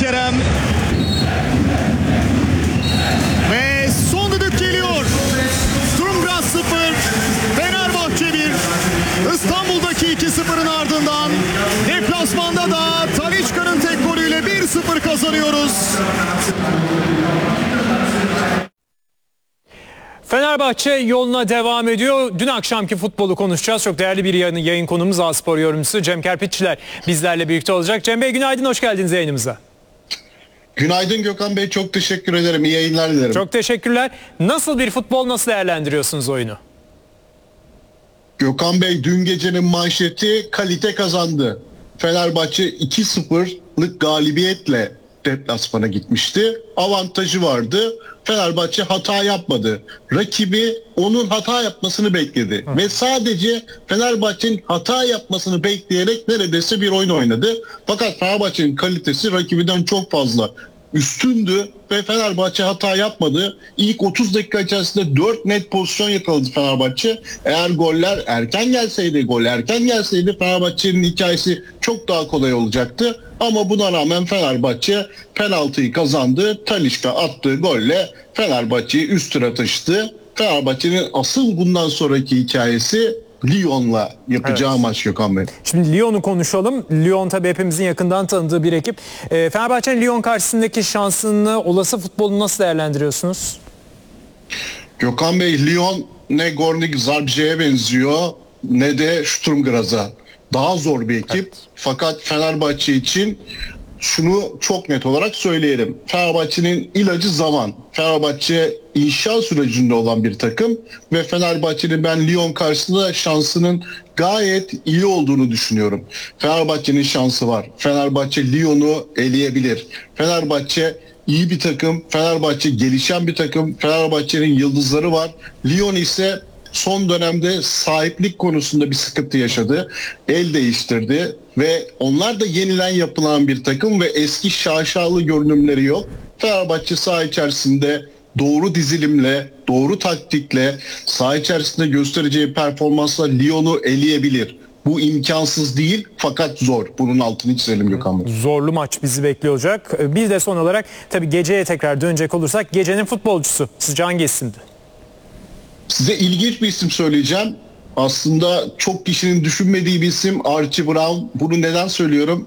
Kerem. Ve son düdük geliyor. Sturm Graz 0, Fenerbahçe 1. İstanbul'daki 2-0'ın ardından deplasmanda da Talisca'nın tek golüyle 1-0 kazanıyoruz. Fenerbahçe yoluna devam ediyor. Dün akşamki futbolu konuşacağız. Çok değerli bir yayın konumuz A-Spor yorumcusu Cem Kerpiççiler bizlerle birlikte olacak. Cem Bey günaydın, hoş geldiniz yayınımıza. Günaydın Gökhan Bey, çok teşekkür ederim. İyi yayınlar dilerim. Çok teşekkürler. Nasıl bir futbol, nasıl değerlendiriyorsunuz oyunu? Gökhan Bey, dün gecenin manşeti kalite kazandı. Fenerbahçe 2-0'lık galibiyetle deplasmana gitmişti. Avantajı vardı. Fenerbahçe hata yapmadı. Rakibi onun hata yapmasını bekledi. Ve sadece Fenerbahçe'nin hata yapmasını bekleyerek neredeyse bir oyun oynadı. Fakat Fenerbahçe'nin kalitesi rakibinden çok fazla üstündü ve Fenerbahçe hata yapmadı. İlk 30 dakika içerisinde 4 net pozisyon yakaladı Fenerbahçe. Eğer goller erken gelseydi Fenerbahçe'nin hikayesi çok daha kolay olacaktı. Ama buna rağmen Fenerbahçe penaltıyı kazandı. Talisca attığı golle Fenerbahçe'yi üst tura taşıdı. Fenerbahçe'nin asıl bundan sonraki hikayesi Lyon'la yapacağı maç Gökhan Bey. Şimdi Lyon'u konuşalım. Lyon tabii hepimizin yakından tanıdığı bir ekip. Fenerbahçe'nin Lyon karşısındaki şansını, olası futbolunu nasıl değerlendiriyorsunuz? Gökhan Bey, Lyon ne Gornik Zabrze'ye benziyor ne de Sturm Graz'a. Daha zor bir ekip. Evet. Fakat Fenerbahçe için şunu çok net olarak söyleyelim. Fenerbahçe'nin ilacı zaman. Fenerbahçe inşa sürecinde olan bir takım ve Fenerbahçe'nin ben Lyon karşısında şansının gayet iyi olduğunu düşünüyorum. Fenerbahçe'nin şansı var. Fenerbahçe Lyon'u eleyebilir. Fenerbahçe iyi bir takım. Fenerbahçe gelişen bir takım. Fenerbahçe'nin yıldızları var. Lyon ise son dönemde sahiplik konusunda bir sıkıntı yaşadı. El değiştirdi ve onlar da yeniden yapılan bir takım ve eski şaşalı görünümleri yok. Fenerbahçe saha içerisinde doğru dizilimle, doğru taktikle, saha içerisinde göstereceği performansla Lyon'u eleyebilir. Bu imkansız değil fakat zor. Bunun altını çizelim Gökhan Bey. Zorlu maç bizi bekliyor olacak. Bir de son olarak tabii geceye tekrar dönecek olursak gecenin futbolcusu sizce hangi isimdi? Size ilginç bir isim söyleyeceğim. Aslında çok kişinin düşünmediği bir isim Archie Brown. Bunu neden söylüyorum?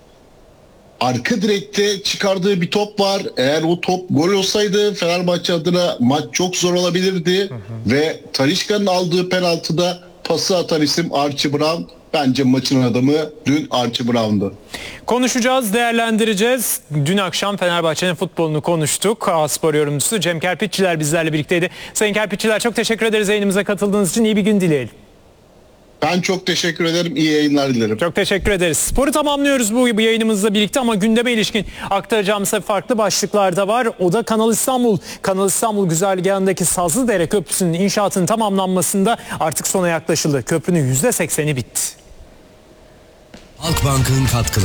Arka direkte çıkardığı bir top var. Eğer o top gol olsaydı Fenerbahçe adına maç çok zor olabilirdi. Ve Talisca'nın aldığı penaltıda pası atan isim Archie Brown. Bence maçın adamı dün Archie Brown'du. Konuşacağız, değerlendireceğiz. Dün akşam Fenerbahçe'nin futbolunu konuştuk. A-Spor yorumcusu Cem Kerpiççiler bizlerle birlikteydi. Sayın Kerpiççiler, çok teşekkür ederiz yayınımıza katıldığınız için. İyi bir gün dileyelim. Ben çok teşekkür ederim. İyi yayınlar dilerim. Çok teşekkür ederiz. Sporu tamamlıyoruz bu yayınımızla birlikte ama gündeme ilişkin aktaracağımız farklı başlıklar da var. O da Kanal İstanbul. Kanal İstanbul güzergahındaki Sazlıdere Köprüsü'nün inşaatının tamamlanmasında artık sona yaklaşıldı. Köprünün %80'i bitti. Halkbank'ın katkıları.